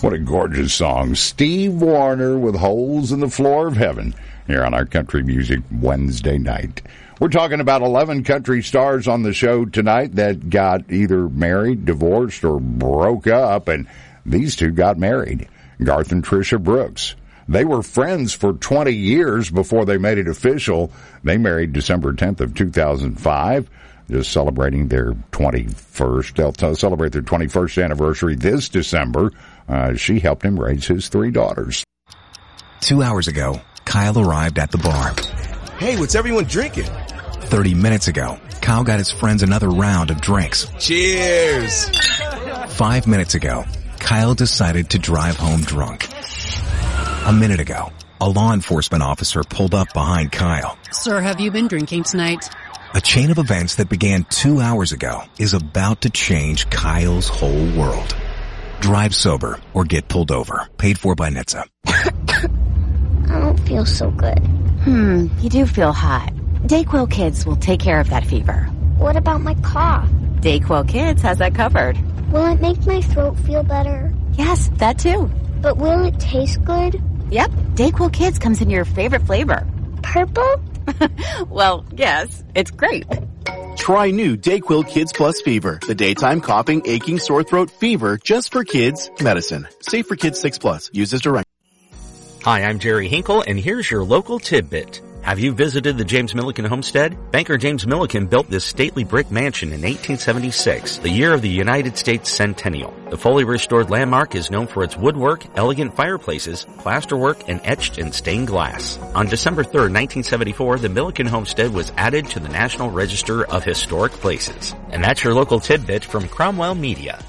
What a gorgeous song. Steve Wariner with Holes in the Floor of Heaven here on our Country Music Wednesday night. We're talking about 11 country stars on the show tonight that got either married, divorced, or broke up, and these two got married. Garth and Trisha Brooks. They were friends for 20 years before they made it official. They married December 10th of 2005. Just celebrating their 21st. They'll celebrate their 21st anniversary this December. She helped him raise his 3 daughters. 2 hours ago, Kyle arrived at the bar. Hey, what's everyone drinking? 30 minutes ago, Kyle got his friends another round of drinks. Cheers! 5 minutes ago, Kyle decided to drive home drunk. A minute ago, a law enforcement officer pulled up behind Kyle. Sir, have you been drinking tonight? A chain of events that began 2 hours ago is about to change Kyle's whole world. Drive sober or get pulled over. Paid for by NHTSA. I don't feel so good. You do feel hot. Dayquil Kids will take care of that fever. What about my cough? Dayquil Kids has that covered. Will it make my throat feel better? Yes, that too. But will it taste good? Yep, Dayquil Kids comes in your favorite flavor. Purple? Well, yes, it's grape. Try new Dayquil Kids Plus Fever, the daytime coughing, aching, sore throat fever just for kids medicine. Safe for kids 6+. Use as directed. Hi, I'm Jerry Hinkle, and here's your local tidbit. Have you visited the James Milliken homestead? Banker James Milliken built this stately brick mansion in 1876, the year of the United States centennial. The fully restored landmark is known for its woodwork, elegant fireplaces, plasterwork, and etched and stained glass. On December 3rd, 1974, the Milliken homestead was added to the National Register of Historic Places. And that's your local tidbit from Cromwell Media.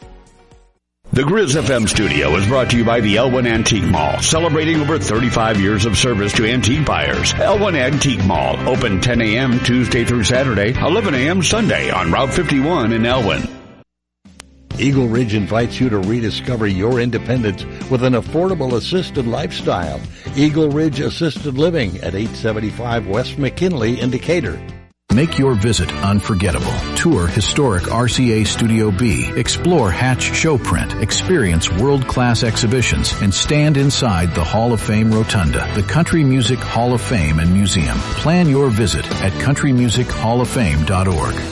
The Grizz FM studio is brought to you by the Elwyn Antique Mall, celebrating over 35 years of service to antique buyers. Elwyn Antique Mall, open 10 a.m. Tuesday through Saturday, 11 a.m. Sunday on Route 51 in Elwyn. Eagle Ridge invites you to rediscover your independence with an affordable assisted lifestyle. Eagle Ridge Assisted Living at 875 West McKinley in Decatur. Make your visit unforgettable. Tour historic RCA Studio B. Explore Hatch Showprint. Experience world-class exhibitions and stand inside the Hall of Fame Rotunda, the Country Music Hall of Fame and Museum. Plan your visit at countrymusichofoffame.org.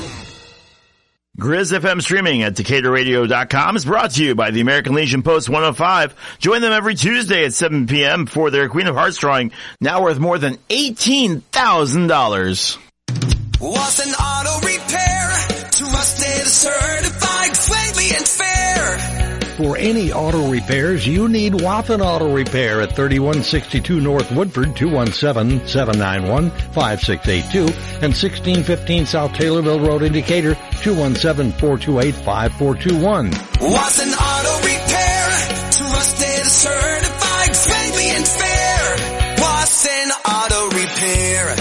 Grizz FM streaming at DecaturRadio.com is brought to you by the American Legion Post 105. Join them every Tuesday at 7 p.m. for their Queen of Hearts drawing, now worth more than $18,000. Was an auto repair, trusted, certified, friendly and fair. For any auto repairs, you need Wathen Auto Repair at 3162 North Woodford, 217-791-5682, and 1615 South Taylorville Road in Decatur, 217-428-5421. Was an auto repair, trusted, certified, friendly and fair. Was an auto repair.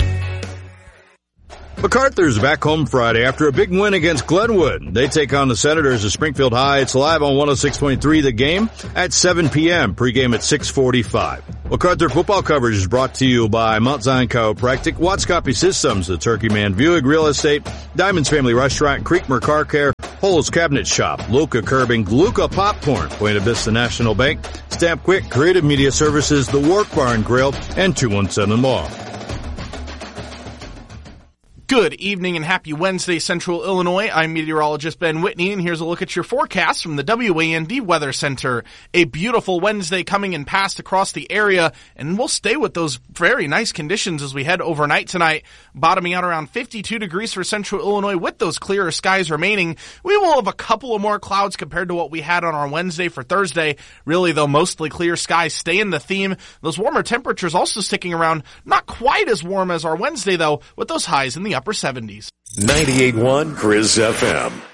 MacArthur's back home Friday after a big win against Glenwood. They take on the Senators at Springfield High. It's live on 106.3 The Game at 7 p.m. Pregame at 6:45. MacArthur football coverage is brought to you by Mount Zion Chiropractic, Watts Copy Systems, the Turkey Man Buick Real Estate, Diamonds Family Restaurant, Creekmer Car Care, Holes Cabinet Shop, Luca Curbing, Luca Popcorn, Buena Vista National Bank, Stamp Quick, Creative Media Services, The Work Barn Grill, and 217 Law. Good evening and happy Wednesday, Central Illinois. I'm meteorologist Ben Whitney, and here's a look at your forecast from the WAND Weather Center. A beautiful Wednesday coming in past across the area, and we'll stay with those very nice conditions as we head overnight tonight. Bottoming out around 52 degrees for Central Illinois with those clearer skies remaining. We will have a couple of more clouds compared to what we had on our Wednesday for Thursday. Really, though, mostly clear skies stay in the theme. Those warmer temperatures also sticking around. Not quite as warm as our Wednesday, though, with those highs in the upper 70s. 98.1 Grizz FM.